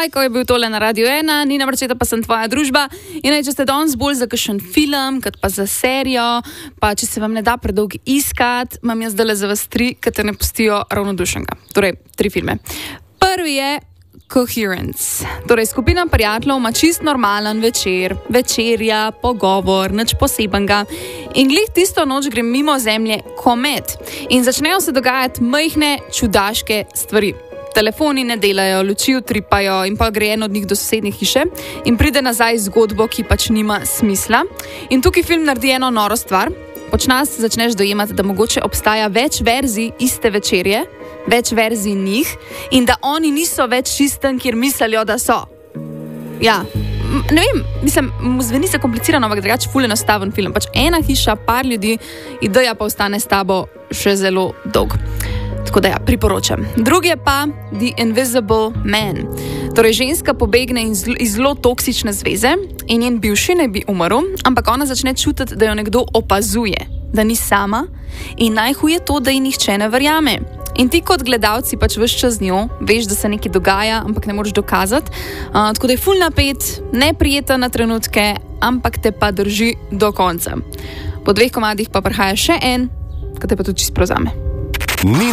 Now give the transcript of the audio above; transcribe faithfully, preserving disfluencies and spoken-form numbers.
Lajko je bil tole na Radio ena, Nina Marčeta pa sem tvoja družba. In če ste danes bolj za kakšen film, kot pa za serijo, pa če se vam ne da predolg iskat, imam jaz zdaj za vas tri, ki te ne pustijo ravnodušenega. Torej, tri filme. Prvi je Coherence. Torej, skupina prijateljev ima čist normalen večer, večerja, pogovor, nič posebenega. In glih tisto noč gre mimo zemlje komet. In začnejo se dogajati majhne, čudaške stvari. Telefoni ne delajo, luči utripajo in pa gre en od njih do sosednje hiše in pride nazaj zgodbo, ki pač nima smisla. In tukaj film naredi eno noro stvar. Počasi začneš dojemati, da mogoče obstaja več verzij iste večerje, več verzij njih in da oni niso več čistem, kjer mislijo, da so. Ja, ne vem, mislim, zveni se komplicirano, ampak drugače ful enostaven film. Pač ena hiša, par ljudi, ideja pa ostane s tabo še zelo dolg. Tako da ja, priporočam. Drugi je pa The Invisible Man. Torej, ženska pobegne iz zelo toksične zveze in njen bivši ne bi umrl, ampak ona začne čutiti, da jo nekdo opazuje, da ni sama in najhuje to, da ji nihče ne verjame. In ti kot gledalci pač ves čas z njo, veš, da se nekaj dogaja, ampak ne moreš dokazati. Uh, tako da je ful napet, neprijeten na trenutke, ampak te pa drži do konca. Po dveh komadih pa prihaja še en, ki te pa tudi čisto prevzame.